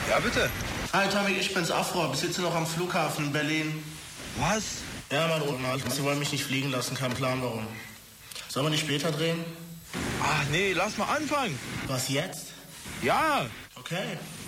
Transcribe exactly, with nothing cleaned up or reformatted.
Ja, bitte. Hi Tommy, ich bin's Afro. Ich sitze noch am Flughafen in Berlin. Was? Ja, Mann, Mann. Sie wollen mich nicht fliegen lassen, kein Plan warum. Sollen wir nicht später drehen? Ach nee, lass mal anfangen. Was jetzt? Ja. Okay.